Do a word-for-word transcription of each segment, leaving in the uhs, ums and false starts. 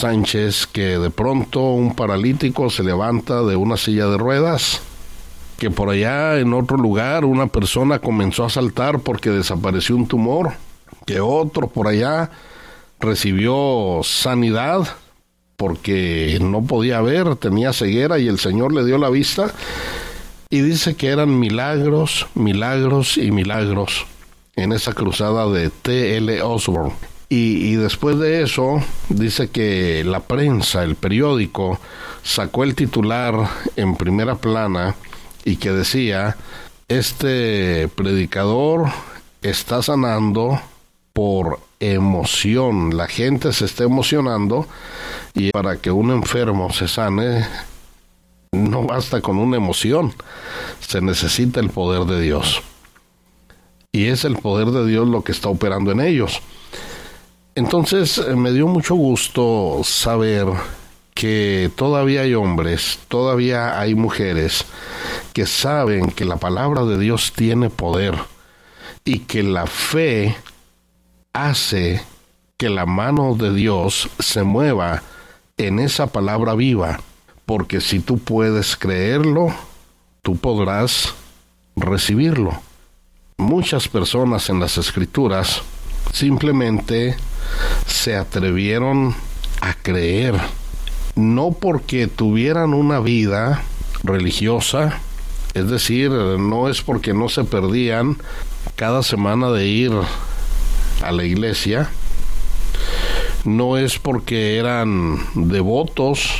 Sánchez, que de pronto un paralítico se levanta de una silla de ruedas, que por allá en otro lugar una persona comenzó a saltar porque desapareció un tumor, que otro por allá recibió sanidad porque no podía ver, tenía ceguera y el Señor le dio la vista, y dice que eran milagros, milagros y milagros en esa cruzada de T L Osborne. Y, y después de eso, dice que la prensa, el periódico, sacó el titular en primera plana y que decía: este predicador está sanando por emoción, la gente se está emocionando, y para que un enfermo se sane, no basta con una emoción, se necesita el poder de Dios. Y es el poder de Dios lo que está operando en ellos. Entonces me dio mucho gusto saber que todavía hay hombres, todavía hay mujeres que saben que la palabra de Dios tiene poder y que la fe hace que la mano de Dios se mueva en esa palabra viva, porque si tú puedes creerlo, tú podrás recibirlo. Muchas personas en las Escrituras simplemente se atrevieron a creer, no porque tuvieran una vida religiosa, es decir, no es porque no se perdían cada semana de ir a la iglesia, no es porque eran devotos,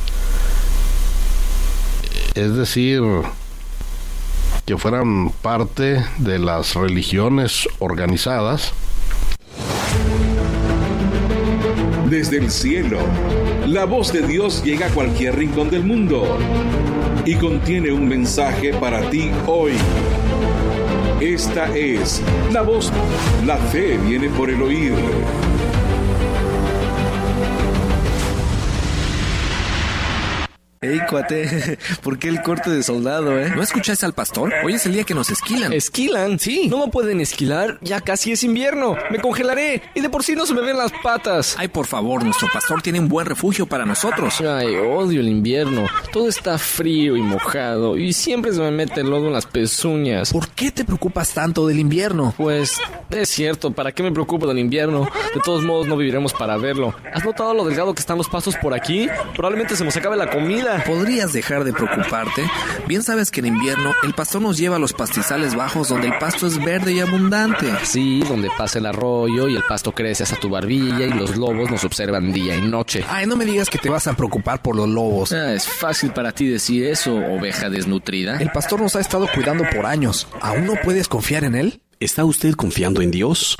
es decir, que fueran parte de las religiones organizadas. Desde el cielo, la voz de Dios llega a cualquier rincón del mundo y contiene un mensaje para ti hoy. Esta es la voz. La fe viene por el oír. Ey, cuate, ¿por qué el corte de soldado, eh? ¿No escuchaste al pastor? Hoy es el día que nos esquilan. ¿Esquilan? Sí. No me pueden esquilar, ya casi es invierno. Me congelaré y de por sí no se me ven las patas. Ay, por favor, nuestro pastor tiene un buen refugio para nosotros. Ay, odio el invierno. Todo está frío y mojado y siempre se me mete el lodo en las pezuñas. ¿Por qué te preocupas tanto del invierno? Pues, es cierto, ¿para qué me preocupo del invierno? De todos modos no viviremos para verlo. ¿Has notado lo delgado que están los pastos por aquí? Probablemente se nos acabe la comida. ¿Podrías dejar de preocuparte? Bien sabes que en invierno el pastor nos lleva a los pastizales bajos donde el pasto es verde y abundante. Sí, donde pasa el arroyo y el pasto crece hasta tu barbilla y los lobos nos observan día y noche. Ay, no me digas que te vas a preocupar por los lobos. Ah, es fácil para ti decir eso, oveja desnutrida. El pastor nos ha estado cuidando por años. ¿Aún no puedes confiar en él? ¿Está usted confiando en Dios?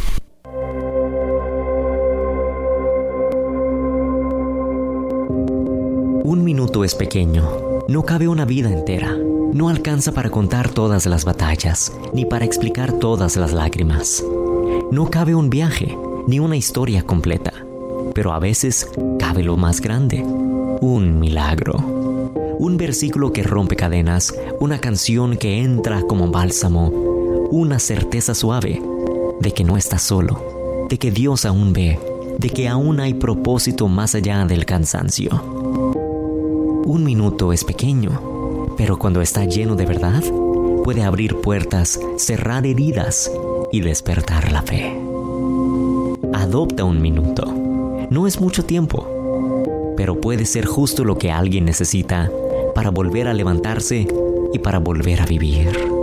Un minuto es pequeño, no cabe una vida entera, no alcanza para contar todas las batallas, ni para explicar todas las lágrimas. No cabe un viaje, ni una historia completa, pero a veces cabe lo más grande, un milagro. Un versículo que rompe cadenas, una canción que entra como bálsamo, una certeza suave de que no estás solo, de que Dios aún ve, de que aún hay propósito más allá del cansancio. Un minuto es pequeño, pero cuando está lleno de verdad, puede abrir puertas, cerrar heridas y despertar la fe. Adopta un minuto. No es mucho tiempo, pero puede ser justo lo que alguien necesita para volver a levantarse y para volver a vivir.